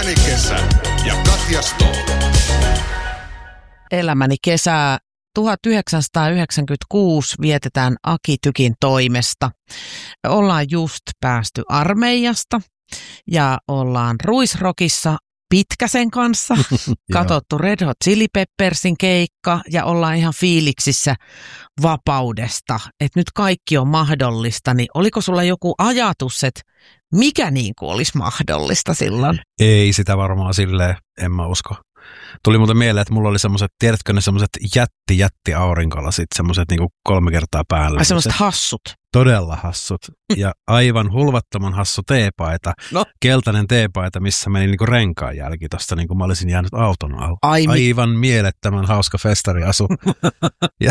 Elämäni kesä ja Katja Stone. Elämäni kesää 1996 vietetään Aki Tykin toimesta. Ollaan just päästy armeijasta ja ollaan Ruisrockissa Pitkäsen kanssa, katsottu Red Hot Chili Peppersin keikka ja ollaan ihan fiiliksissä vapaudesta, että nyt kaikki on mahdollista. Niin oliko sulla joku ajatus, että mikä niin kuin olisi mahdollista silloin? Ei sitä varmaan silleen, en mä usko. Tuli muuten mieleen, että mulla oli semmoiset, tiedätkö ne semmoiset jätti aurinkolasit, semmoiset niinku 3 kertaa päällä. Ai semmoiset hassut. Todella hassut. Ja aivan hulvattoman hassu teepaita. No. Keltainen teepaita, missä meni niinku renkaan jälki tosta, niin kuin mä olisin jäänyt auton alla. Aivan mielettömän hauska festariasu. Ja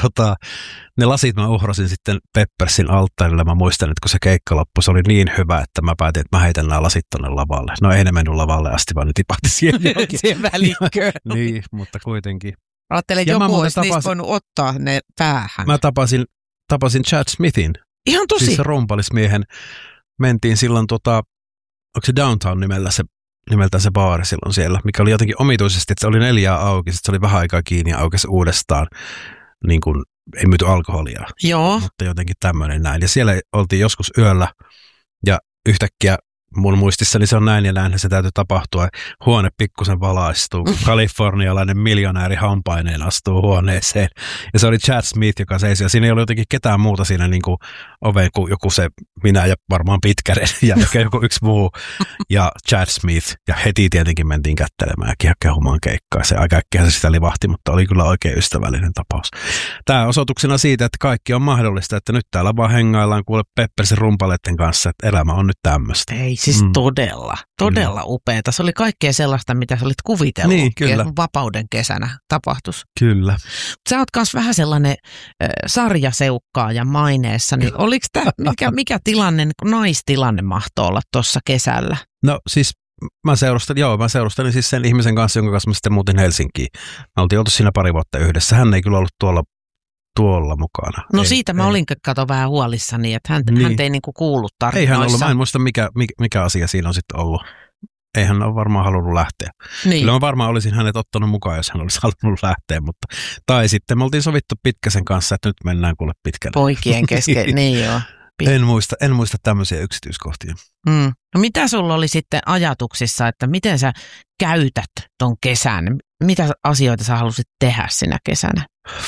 ne lasit mä uhrasin sitten Peppersin alttarille. Mä muistan, että kun se keikka loppui, se oli niin hyvä, että mä päätin, että mä heitän nämä lasit tonne lavalle. No ei ne mennyt lavalle asti, vaan ne tipahti siihen. Siihen välikköön. Niin, mutta kuitenkin. Ajattelin, että joku olisi niistä voinut ottaa ne päähän. Mä tapasin Chad Smithin. Ihan tosi. Siis rompalismiehen. Mentiin silloin, onko se Downtown nimeltään se baari silloin siellä, mikä oli jotenkin omituisesti, että se oli 4 auki, sitten se oli vähän aikaa kiinni ja aukesi uudestaan. Niin kuin ei myyty alkoholia. Joo. Mutta jotenkin tämmöinen näin. Ja siellä oltiin joskus yöllä ja yhtäkkiä mun muistissani se on näin ja näin, se täytyy tapahtua. Huone pikkusen valaistuu, kalifornialainen miljonääri hampaineen astuu huoneeseen. Ja se oli Chad Smith, joka seisoi. Ja siinä ei ollut jotenkin ketään muuta siinä niin kuin oveen kuin joku se minä ja varmaan Pitkänen ja joku yksi muu. Ja Chad Smith. Ja heti tietenkin mentiin kättelemään ja kehumaan keikkaa. Se aika äkkiä se sitä livahti, mutta oli kyllä oikein ystävällinen tapaus. Tämä osoituksena siitä, että kaikki on mahdollista, että nyt täällä vaan hengaillaan kuule Peppersin rumpaleiden kanssa, että elämä on nyt tämmöistä. Ei, siis todella upeata. Se oli kaikkea sellaista, mitä sä olit kuvitellut. Niin, kyllä. Vapauden kesänä tapahtus. Kyllä. Sä oot kans vähän sellainen sarjaseukkaaja maineessa, niin oliko tämä, mikä tilanne, naistilanne mahtoi olla tuossa kesällä? No siis mä seurustelin siis sen ihmisen kanssa, jonka kanssa mä sitten muutin Helsinkiin. Me oltiin oltu siinä 2 vuotta yhdessä. Hän ei kyllä ollut tuolla mukana. No siitä mä olin vähän huolissani, että hän ei niinku kuullut tarinoissa. Ei hän ollut, mä en muista mikä asia siinä on sitten ollut. Ei hän ole varmaan halunnut lähteä. Niin. Kyllä mä varmaan olisin hänet ottanut mukaan, jos hän olisi halunnut lähteä. Tai sitten me oltiin sovittu Pitkäsen kanssa, että nyt mennään kuule pitkälle. Poikien kesken, niin joo. En muista tämmöisiä yksityiskohtia. No mitä sulla oli sitten ajatuksissa, että miten sä käytät ton kesän? Mitä asioita sä halusit tehdä sinä kesänä?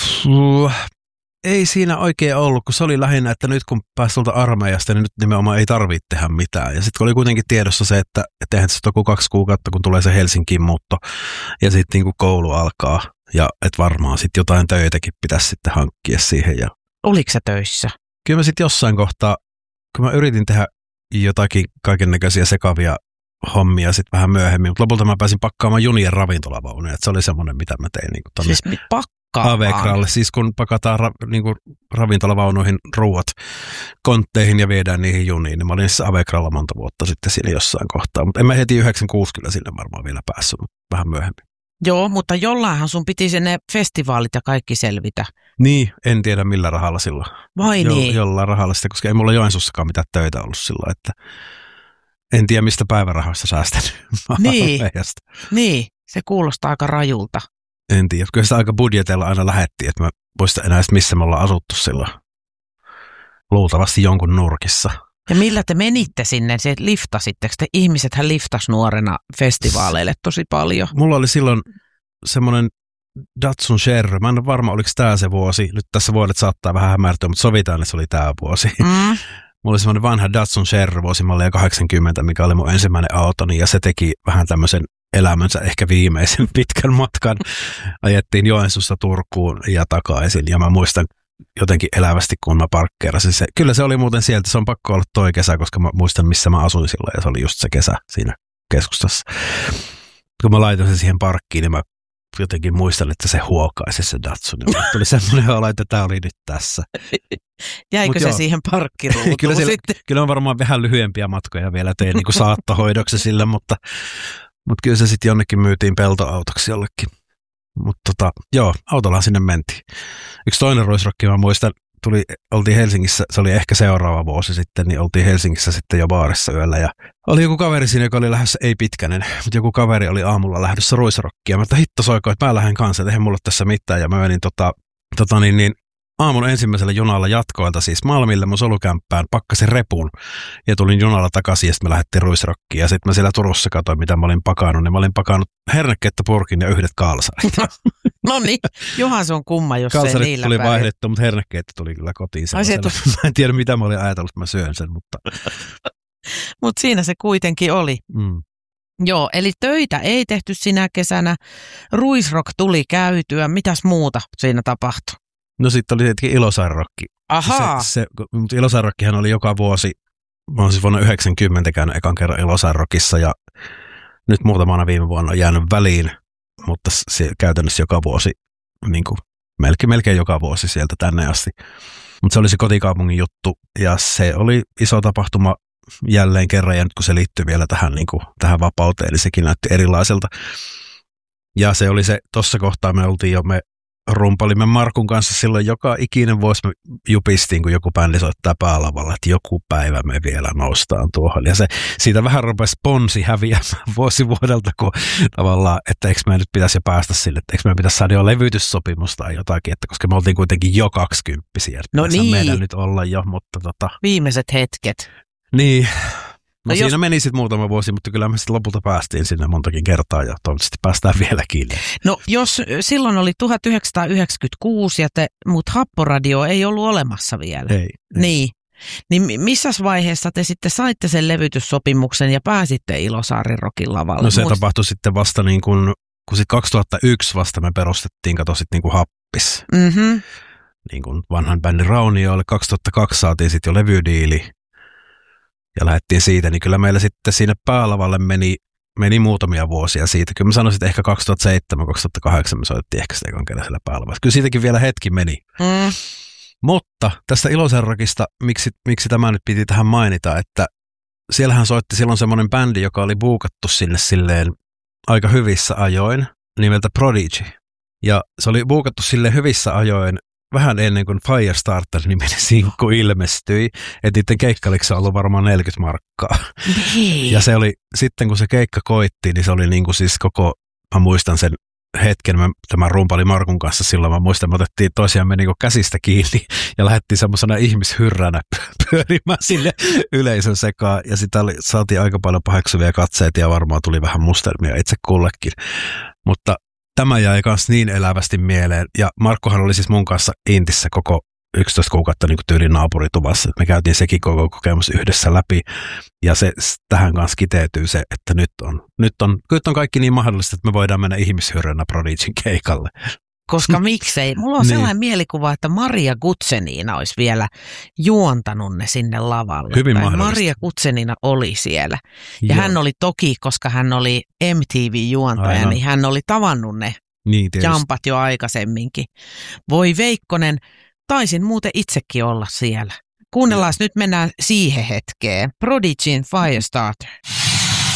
Ei siinä oikein ollut, kun se oli lähinnä, että nyt kun pääsi tuolta armeijasta, niin nyt nimenomaan ei tarvitse tehdä mitään. Ja sitten kun oli kuitenkin tiedossa se, että eihän se ole 2 kuukautta, kun tulee se Helsinkiin muutto ja sitten niin kuin koulu alkaa. Ja että varmaan sitten jotain töitäkin pitäisi sitten hankkia siihen. Ja oliko sä töissä? Kyllä mä sitten jossain kohtaa, kun mä yritin tehdä jotakin kaikennäköisiä sekavia hommia sitten vähän myöhemmin, mutta lopulta mä pääsin pakkaamaan junien ravintolavaunuja. Se oli semmoinen, mitä mä tein niin kuin siis Avekralle, siis kun pakataan niinku ravintolavaunuihin ruuat kontteihin ja viedään niihin juniin, niin mä olin siis Avekralla monta vuotta sitten siinä jossain kohtaa, mutta en mä heti 96 kyllä sille varmaan vielä päässyt, mutta vähän myöhemmin. Joo, mutta jollainhan sun piti ne festivaalit ja kaikki selvitä. Niin, en tiedä millä rahalla silloin. Vai niin? Jollain rahalla sitten, koska ei mulla Joensuussakaan mitään töitä ollut silloin, että en tiedä mistä päivärahoista säästänyt. Niin, se kuulostaa aika rajulta. En tiedä. Kyllä sitä aika budjetilla aina lähettiin, että mä muistan enää missä me ollaan asuttu silloin. Luultavasti jonkun nurkissa. Ja millä te menitte sinne? Se liftasitteko te? Ihmisethän liftas nuorena festivaaleille tosi paljon. Mulla oli silloin semmoinen Datsun Sherry. Mä en ole varma, oliko tämä se vuosi. Nyt tässä vuodet saattaa vähän hämärtyä, mutta sovitaan, että se oli tämä vuosi. Mulla oli semmoinen vanha Datsun Sherry vuosimallia 80, mikä oli mun ensimmäinen autoni. Ja se teki vähän tämmöisen elämänsä ehkä viimeisen pitkän matkan. Ajettiin Joensuusta Turkuun ja takaisin. Ja mä muistan jotenkin elävästi, kun mä parkkeerasin se. Kyllä se oli muuten sieltä. Se on pakko olla toi kesä, koska mä muistan, missä mä asuin silloin. Ja se oli just se kesä siinä keskustassa. Kun mä laitoin sen siihen parkkiin, niin mä jotenkin muistan, että se huokaisi se Datsun. Tuli semmoinen olo, että tää oli nyt tässä. Jäikö se siihen parkkiruutuun sitten? Kyllä on varmaan vähän lyhyempiä matkoja vielä tein niin kuin saattohoidoksi sille, mutta kyllä se sitten jonnekin myytiin peltoautoksi jollekin. Mutta joo, autolla sinne mentiin. Yksi toinen Ruisrock, mä muistan oltiin Helsingissä, se oli ehkä seuraava vuosi sitten, niin oltiin Helsingissä sitten jo baarissa yöllä ja oli joku kaveri siinä, joka oli lähdössä, ei Pitkänen, mutta joku kaveri oli aamulla lähdössä ruisrokkia. Mä hitto soiko, että mä lähden kanssa, että eihän mulla tässä mitään ja mä menin aamun ensimmäisellä junalla jatkoilta siis Malmille mun solukämppään, pakkasin repun ja tulin junalla takaisin ja sitten me lähdettiin ruisrokkiin. Ja sitten mä siellä Turussa katsoin, mitä mä olin pakannut. Niin mä olin pakannut hernekettä purkin ja yhdet kalsarit. No niin, johan se on kumma, jos kalsarit se niillä tuli päin. vaihdettu, mutta hernekettä tuli kyllä kotiin. Mä en tiedä, mitä mä olin ajatellut, että mä syön sen, mutta... Mutta siinä se kuitenkin oli. Joo, eli töitä ei tehty sinä kesänä. Ruisrock tuli käytyä. Mitäs muuta siinä tapahtui? No sitten oli tietenkin Ilosaarrokki. Ahaa. Mutta Ilosaarrokkihan oli joka vuosi. Mä oon siis vuonna 1990 käynyt ekan kerran Ilosaarrokissa ja nyt muutamana viime vuonna on jäänyt väliin, mutta se käytännössä joka vuosi, niin kuin melkein joka vuosi sieltä tänne asti. Mutta se oli se kotikaupungin juttu ja se oli iso tapahtuma jälleen kerran ja nyt kun se liittyy vielä tähän vapauteen, niin sekin näytti erilaiselta. Ja se oli se, tossa kohtaa me rumpalimme Markun kanssa silloin joka ikinen vuosi me jupistiin, kun joku bändi soittaa päälavalla, että joku päivä me vielä noustaan tuohon. Ja siitä vähän rupesi ponsi häviämään vuosi vuodelta, kun tavallaan, että eikö me nyt pitäisi jo päästä sille, että eikö me pitäisi saada jo levytyssopimus tai jotakin, että koska me oltiin kuitenkin jo 20-vuotiaita. No niin. Meidän nyt olla jo, mutta Viimeiset hetket. Niin. No siinä meni sitten muutama vuosi, mutta kyllä me sitten lopulta päästiin sinne montakin kertaa ja toivottavasti päästään vieläkin. No jos silloin oli 1996, mutta Happoradio ei ollut olemassa vielä. Ei. Niin missäs vaiheessa te sitten saitte sen levytyssopimuksen ja pääsitte Ilosaarin Rockin lavalle? No se tapahtui sitten vasta niin kuin sitten 2001 vasta me perustettiin, niin kuin Happis. Mm-hmm. Niin kuin vanhan bändin Raunioille. 2002 saatiin sitten jo levydiili. Ja lähdettiin siitä, niin kyllä meillä sitten siinä päälavalle meni muutamia vuosia siitä. Kyllä mä sanoisin, että ehkä 2007-2008 me soitettiin ehkä sitä ekan kerran siellä päälavassa. Kyllä siitäkin vielä hetki meni. Mutta tästä Ilosaarrokista, miksi tämä nyt piti tähän mainita, että siellähän soitti silloin semmoinen bändi, joka oli buukattu sinne silleen aika hyvissä ajoin, nimeltä Prodigy. Ja se oli buukattu silleen hyvissä ajoin vähän ennen kuin Firestarter-niminen sinkku ilmestyi, että niiden keikkaliksi on ollut varmaan 40 markkaa. Niin. Ja se oli, sitten kun se keikka koitti, niin se oli niin kuin siis mä muistan sen hetken, tämä rumpali Markun kanssa silloin, mä muistan, me otettiin toisiamme niin kuin käsistä kiinni ja lähdettiin semmoisena ihmishyrränä pyörimään sinne yleisön sekaan. Ja sitä saatiin aika paljon paheksuvia katseita ja varmaan tuli vähän mustelmia itse kullekin. Mutta tämä jäi myös niin elävästi mieleen. Ja Markkohan oli siis mun kanssa Intissä koko 11 kuukautta niin kuin tyylin naapurituvassa. Me käytiin sekin koko kokemus yhdessä läpi. Ja se tähän kanssa kiteytyy se, että nyt on kaikki niin mahdollista, että me voidaan mennä ihmishyrränä Prodigyn keikalle. Koska miksei? Mulla on sellainen mielikuva, että Maria Gutsenina olisi vielä juontanut ne sinne lavalle. Hyvin mahdollista. Maria Gutsenina oli siellä. Ja hän oli toki, koska hän oli MTV-juontaja, Aivan. niin hän oli tavannut ne jampat jo aikaisemminkin. Voi Veikkonen, taisin muuten itsekin olla siellä. Kuunnellaan, nyt mennään siihen hetkeen. Prodigyn Firestarter.